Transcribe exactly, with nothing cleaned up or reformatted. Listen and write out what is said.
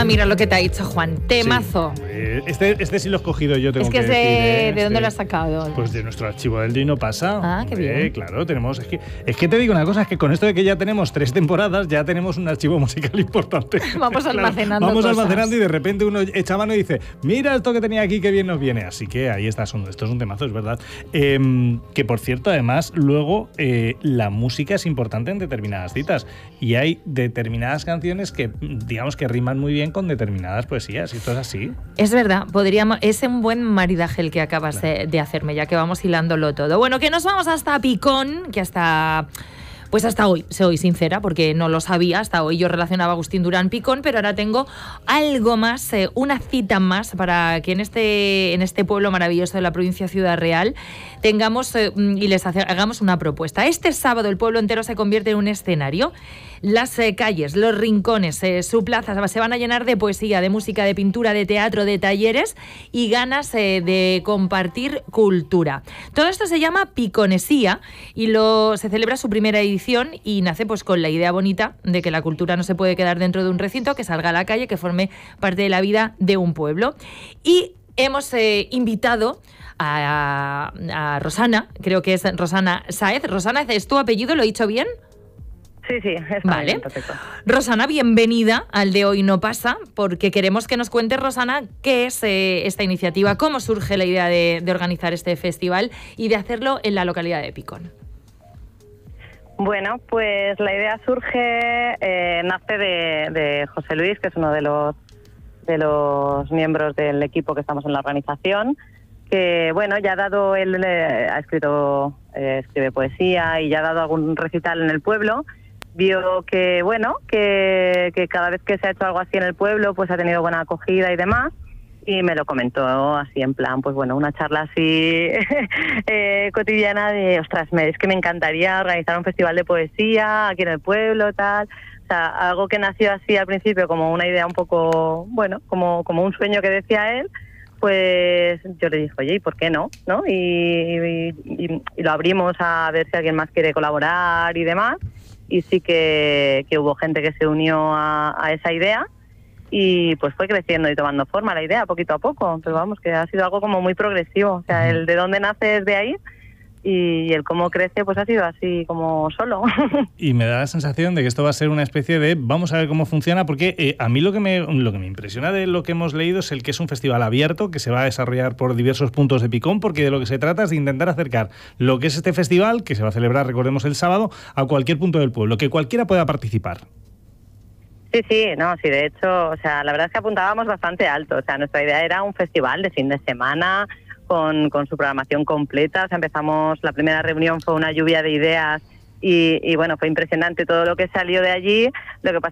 Ah, mira lo que te ha dicho Juan. Temazo. Sí. Este, este sí lo he escogido yo, tengo es que, que es de, decir. ¿eh? ¿de este, dónde lo has sacado? Pues de nuestro archivo del Dino Pasa. Ah, qué bien. Eh, claro, tenemos... Es que, es que te digo una cosa, es que con esto de que ya tenemos tres temporadas, ya tenemos un archivo musical importante. Vamos claro, almacenando Vamos cosas. almacenando y de repente uno echa mano y dice, mira esto que tenía aquí, qué bien nos viene. Así que ahí está, son, esto es un temazo, es verdad. Eh, que por cierto, además, luego eh, la música es importante en determinadas citas. Y hay determinadas canciones que, digamos, que riman muy bien con determinadas poesías. ¿Y esto es así? Es verdad, podríamos, es un buen maridaje el que acabas claro. de hacerme, ya que vamos hilándolo todo. Bueno, que nos vamos hasta Picón, que hasta... Pues hasta hoy, soy sincera, porque no lo sabía, hasta hoy yo relacionaba a Agustín Durán Picón, pero ahora tengo algo más, eh, una cita más para que en este, en este pueblo maravilloso de la provincia de Ciudad Real tengamos eh, y les hace, hagamos una propuesta. Este sábado el pueblo entero se convierte en un escenario. Las eh, calles, los rincones, eh, su plaza se van a llenar de poesía, de música, de pintura, de teatro, de talleres y ganas eh, de compartir cultura. Todo esto se llama Piconesía y lo, se celebra su primera edición y nace pues con la idea bonita de que la cultura no se puede quedar dentro de un recinto, que salga a la calle, que forme parte de la vida de un pueblo. Y hemos eh, invitado a, a, a Rosana, creo que es Rosana Sáez. Rosana, ¿es tu apellido? ¿Lo he dicho bien? Sí, sí, está vale. Bien, perfecto. Rosana, bienvenida al de Hoy No Pasa, porque queremos que nos cuentes, Rosana, qué es eh, esta iniciativa, cómo surge la idea de, de organizar este festival y de hacerlo en la localidad de Picón. Bueno, pues la idea surge, eh, nace de, de José Luis, que es uno de los, de los miembros del equipo que estamos en la organización, que bueno, ya ha dado, él eh, ha escrito, eh, escribe poesía y ya ha dado algún recital en el pueblo. Vio que, bueno, que, que cada vez que se ha hecho algo así en el pueblo, pues ha tenido buena acogida y demás, y me lo comentó así en plan, pues bueno, una charla así eh, cotidiana de, ostras, me, es que me encantaría organizar un festival de poesía aquí en el pueblo, tal, o sea, algo que nació así al principio como una idea un poco, bueno, como, como un sueño que decía él, pues yo le dije, oye, ¿y por qué no? ¿no? Y, y, y, y lo abrimos a ver si alguien más quiere colaborar y demás. Y sí que, que hubo gente que se unió a, a esa idea y pues fue creciendo y tomando forma la idea poquito a poco, pero vamos, que ha sido algo como muy progresivo, o sea, el de dónde nace es de ahí y el cómo crece pues ha sido así como solo. Y me da la sensación de que esto va a ser una especie de vamos a ver cómo funciona, porque eh, a mí lo que me lo que me impresiona de lo que hemos leído es el que es un festival abierto que se va a desarrollar por diversos puntos de Picón, porque de lo que se trata es de intentar acercar lo que es este festival, que se va a celebrar, recordemos, el sábado, a cualquier punto del pueblo, que cualquiera pueda participar. Sí, sí, no, sí, de hecho, o sea, la verdad es que apuntábamos bastante alto, o sea, nuestra idea era un festival de fin de semana, Con, con su programación completa. O sea, empezamos, la primera reunión fue una lluvia de ideas y, y bueno, fue impresionante todo lo que salió de allí. Lo que pasa